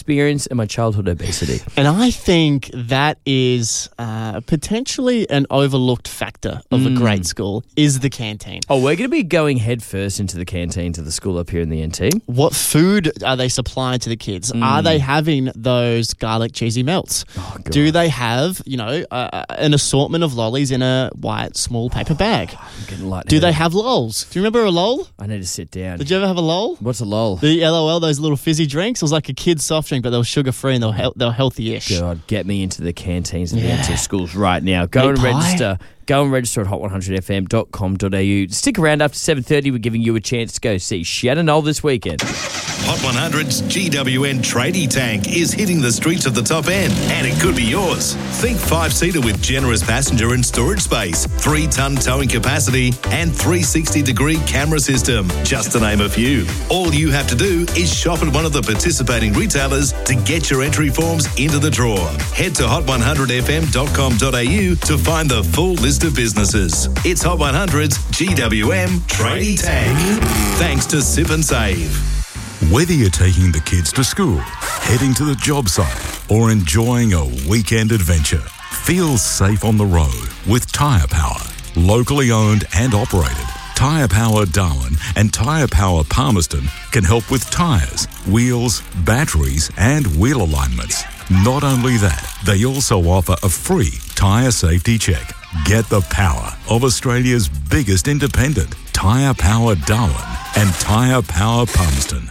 experience and my childhood obesity. And I think that is potentially an overlooked factor of a great school is the canteen. Oh, we're going to be going head first into the canteen to the school up here in the NT. What food are they supplying to the kids? Are they having those garlic cheesy melts? Oh, God. Do they have, an assortment of lollies in a white small paper bag? I'm getting lightheaded. Do they have lols? Do you remember a lol? I need to sit down. Did you ever have a lol? What's a lol? The LOL, those little fizzy drinks. It was like a kid's soft drink, but they were sugar-free and they were healthy-ish. God, get me into the canteens and the NT schools right now. Go and pie? register. Go and register at hot100fm.com.au. Stick around after 7:30. We're giving you a chance to go see Shannon Knoll this weekend. Hot 100's GWN Tradie Tank is hitting the streets of the top end, and it could be yours. Think 5-seater with generous passenger and storage space, 3-ton towing capacity, and 360-degree camera system, just to name a few. All you have to do is shop at one of the participating retailers to get your entry forms into the draw. Head to hot100fm.com.au to find the full list of businesses. It's Hot 100's GWM Tradie Tank. Thanks to Sip and Save. Whether you're taking the kids to school, heading to the job site, or enjoying a weekend adventure, feel safe on the road with Tyre Power. Locally owned and operated, Tyre Power Darwin and Tyre Power Palmerston can help with tyres, wheels, batteries and wheel alignments. Not only that, they also offer a free tyre safety check. Get the power of Australia's biggest independent, Tyre Power Darwin and Tyre Power Palmerston.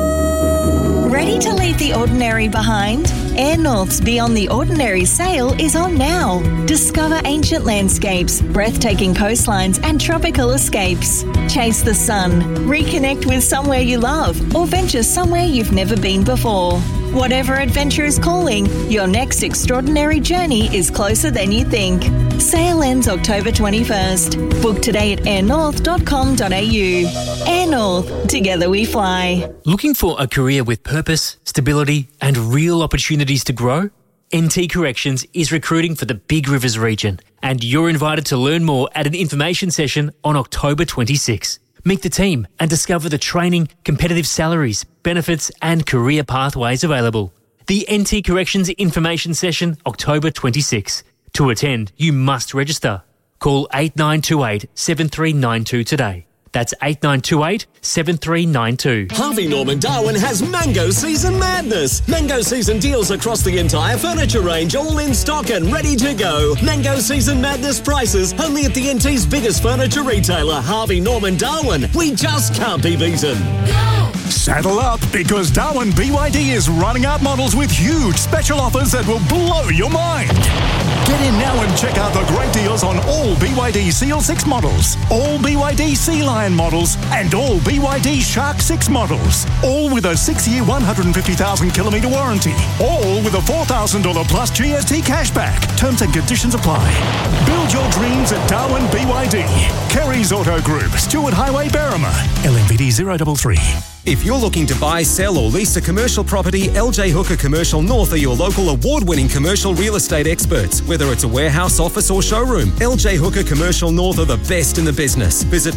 Ready to leave the ordinary behind? Air North's Beyond the Ordinary sale is on now. Discover ancient landscapes, breathtaking coastlines and tropical escapes. Chase the sun, reconnect with somewhere you love, or venture somewhere you've never been before. Whatever adventure is calling, your next extraordinary journey is closer than you think. Sale ends October 21st. Book today at airnorth.com.au. Air North, together we fly. Looking for a career with purpose, stability and real opportunities to grow? NT Corrections is recruiting for the Big Rivers region, and you're invited to learn more at an information session on October 26. Meet the team and discover the training, competitive salaries, benefits and career pathways available. The NT Corrections Information Session, October 26. To attend, you must register. Call 8928 7392 today. That's 8928 7392. Harvey Norman Darwin has Mango Season Madness. Mango Season deals across the entire furniture range, all in stock and ready to go. Mango Season Madness prices only at the NT's biggest furniture retailer, Harvey Norman Darwin. We just can't be beaten. Saddle up, because Darwin BYD is running out models with huge special offers that will blow your mind. Get in now and check out the great deals on all BYD Seal 6 models, all BYD Sea Lion models, and all BYD Shark 6 models. All with a 6-year, 150,000 kilometre warranty. All with a $4,000 plus GST cashback. Terms and conditions apply. Build your dreams at Darwin BYD. Kerry's Auto Group, Stewart Highway, Berrima. LMVD 033. If you're looking to buy, sell or lease a commercial property, LJ Hooker Commercial North are your local award-winning commercial real estate experts. Whether it's a warehouse, office or showroom, LJ Hooker Commercial North are the best in the business. Visit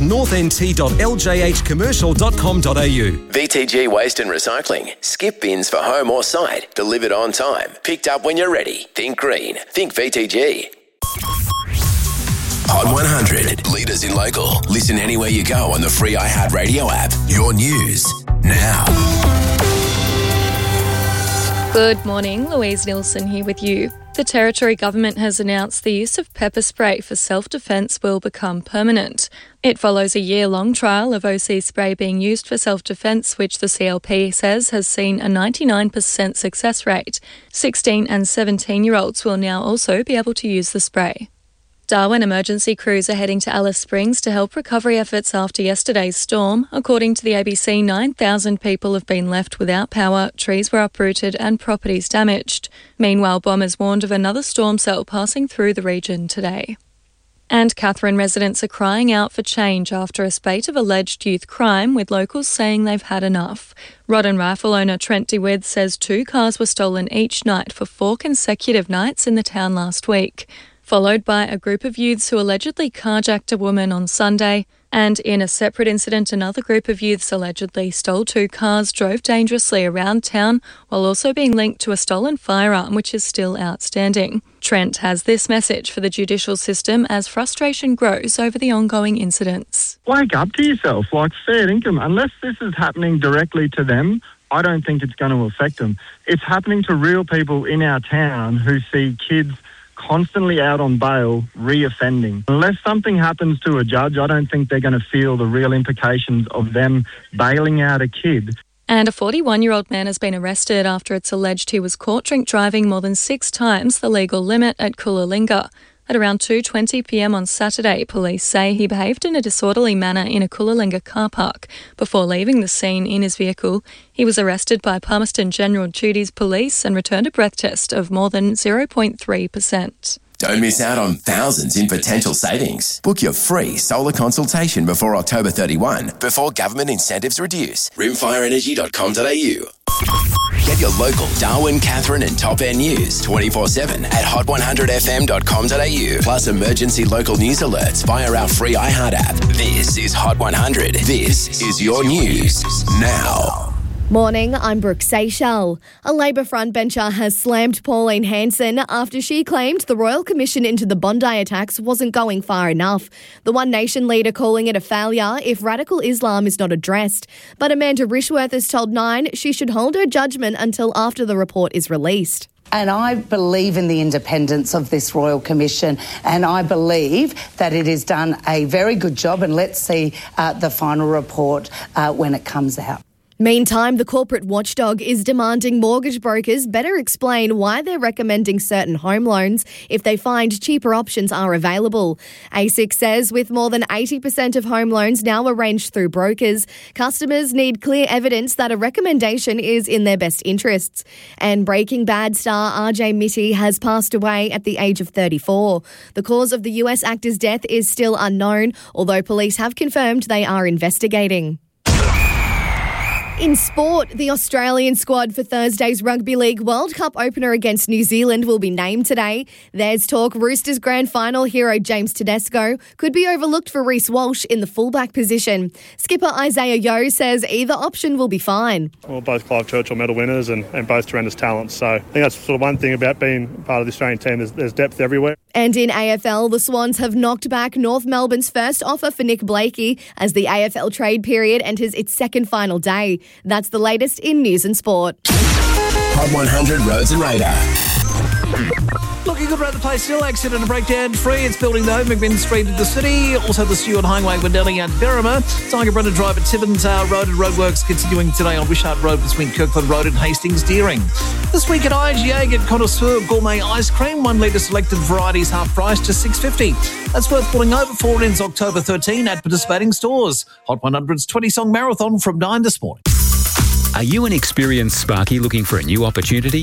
northnt.ljhcommercial.com.au. VTG Waste and Recycling. Skip bins for home or site. Delivered on time. Picked up when you're ready. Think green. Think VTG. Hot 100. Leaders in local. Listen anywhere you go on the free iHeartRadio app. Your news now. Good morning, Louise Nilsson here with you. The Territory Government has announced the use of pepper spray for self-defence will become permanent. It follows a year-long trial of OC spray being used for self-defence, which the CLP says has seen a 99% success rate. 16 and 17-year-olds will now also be able to use the spray. Darwin emergency crews are heading to Alice Springs to help recovery efforts after yesterday's storm. According to the ABC, 9,000 people have been left without power, trees were uprooted and properties damaged. Meanwhile, bombers warned of another storm cell passing through the region today. And Katherine residents are crying out for change after a spate of alleged youth crime, with locals saying they've had enough. Rod and Rifle owner Trent DeWith says 2 cars were stolen each night for 4 consecutive nights in the town last week. Followed by a group of youths who allegedly carjacked a woman on Sunday. And in a separate incident, another group of youths allegedly stole 2 cars, drove dangerously around town, while also being linked to a stolen firearm, which is still outstanding. Trent has this message for the judicial system as frustration grows over the ongoing incidents. Wake up to yourself, like fair income. Unless this is happening directly to them, I don't think it's going to affect them. It's happening to real people in our town who see kids constantly out on bail, reoffending. Unless something happens to a judge, I don't think they're going to feel the real implications of them bailing out a kid. And a 41-year-old man has been arrested after it's alleged he was caught drink driving more than 6 times the legal limit at Coolangatta. At around 2:20pm on Saturday, police say he behaved in a disorderly manner in a Coolangatta car park. Before leaving the scene in his vehicle, he was arrested by Palmerston General Duties Police and returned a breath test of more than 0.3%. Don't miss out on thousands in potential savings. Book your free solar consultation before October 31, before government incentives reduce. rimfireenergy.com.au. Get your local Darwin, Catherine and Top End news 24/7 at hot100fm.com.au. Plus emergency local news alerts via our free iHeart app. This is Hot 100. This is your news now. Morning, I'm Brooke Seychelles. A Labor frontbencher has slammed Pauline Hanson after she claimed the Royal Commission into the Bondi attacks wasn't going far enough. The One Nation leader calling it a failure if radical Islam is not addressed. But Amanda Rishworth has told Nine she should hold her judgment until after the report is released. And I believe in the independence of this Royal Commission, and I believe that it has done a very good job, and let's see the final report when it comes out. Meantime, the corporate watchdog is demanding mortgage brokers better explain why they're recommending certain home loans if they find cheaper options are available. ASIC says with more than 80% of home loans now arranged through brokers, customers need clear evidence that a recommendation is in their best interests. And Breaking Bad star RJ Mitte has passed away at the age of 34. The cause of the US actor's death is still unknown, although police have confirmed they are investigating. In sport, the Australian squad for Thursday's Rugby League World Cup opener against New Zealand will be named today. There's talk Roosters grand final hero James Tedesco could be overlooked for Reece Walsh in the fullback position. Skipper Isaiah Yeo says either option will be fine. Well, both Clive Churchill medal winners and both tremendous talents. So I think that's sort of one thing about being part of the Australian team. There's depth everywhere. And in AFL, the Swans have knocked back North Melbourne's first offer for Nick Blakey as the AFL trade period enters its second final day. That's the latest in news and sport. Hot 100 Roads and Radar. Looking good around the place still. Accident and breakdown free. It's building though. McMinn Street in the city. Also the Stewart Highway, Wendelling and Berrima. Tiger Brunner Drive at Tibbins Road and roadworks continuing today on Wishart Road between Kirkland Road and Hastings Deering. This week at IGA, get Connoisseur Gourmet Ice Cream. 1 litre selected varieties half price to $6.50. That's worth pulling over for. Ends October 13 at participating stores. Hot 100's 20-song marathon from 9 this morning. Are you an experienced Sparky looking for a new opportunity?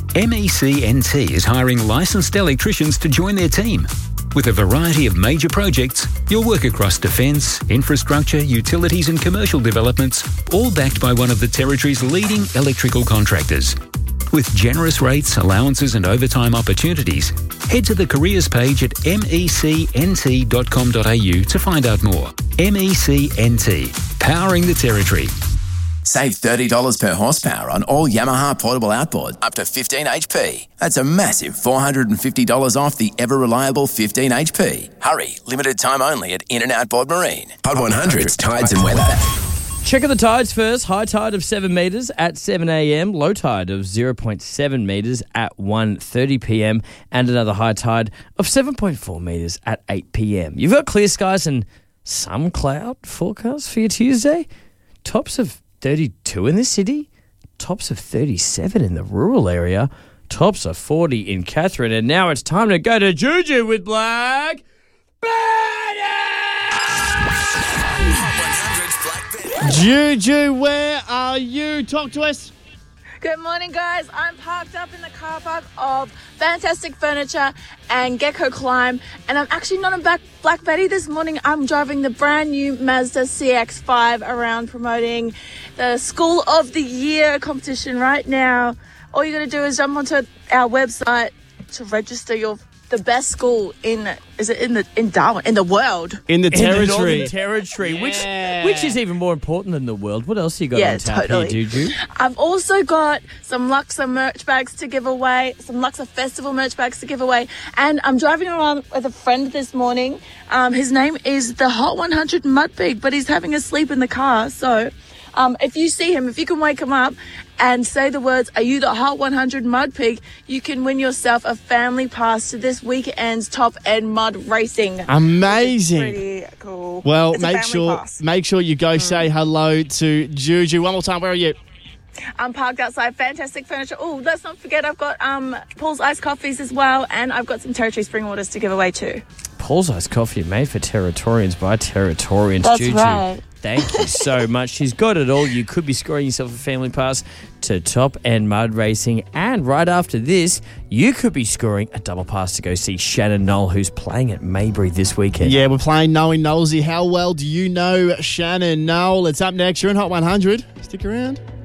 MECNT is hiring licensed electricians to join their team. With a variety of major projects, you'll work across defence, infrastructure, utilities and commercial developments, all backed by one of the Territory's leading electrical contractors. With generous rates, allowances and overtime opportunities, head to the careers page at mecnt.com.au to find out more. MECNT, powering the Territory. Save $30 per horsepower on all Yamaha portable outboard up to 15 HP. That's a massive $450 off the ever-reliable 15 HP. Hurry, limited time only at In and Outboard Marine. Hot 100's Tides and Weather. Check out the tides first. High tide of 7 metres at 7 a.m. Low tide of 0.7 metres at 1:30 p.m. And another high tide of 7.4 metres at 8 p.m. You've got clear skies and some cloud forecast for your Tuesday. Tops of 32 in the city, tops of 37 in the rural area, tops of 40 in Catherine, and now it's time to go to Juju with Black Betty! Juju, where are you? Talk to us. Good morning, guys. I'm parked up in the car park of Fantastic Furniture and Gecko Climb, and I'm actually not in Black Betty this morning. I'm driving the brand new Mazda CX-5 around promoting the School of the Year competition right now. All you got to do is jump onto our website to register your the best school in Darwin, in the world. In the In the territory. Northern Territory, which is even more important than the world. What else you got on tap here, Juju? I've also got some Luxor merch bags to give away, some Luxor Festival merch bags to give away, and I'm driving around with a friend this morning. His name is the Hot 100 Mudpig, but he's having a sleep in the car, so... if you see him, if you can wake him up and say the words, "Are you the Hot 100 Mudpig?" you can win yourself a family pass to this weekend's Top End Mud Racing. Amazing. Pretty cool. Well, It's a family pass. make sure you go say hello to Juju. One more time, where are you? I'm parked outside Fantastic Furniture. Oh, let's not forget I've got Paul's Iced Coffees as well, and I've got some Territory Spring Waters to give away too. Paul's Iced Coffee made for Territorians by Territorians. That's Juju, right. thank you so much. She's got it all. You could be scoring yourself a family pass to Top End Mud Racing. And right after this, you could be scoring a double pass to go see Shannon Knoll, who's playing at Maybury this weekend. Yeah, we're playing Knowing Knowlesy. How well do you know Shannon Knoll? It's up next. You're in Hot 100. Stick around.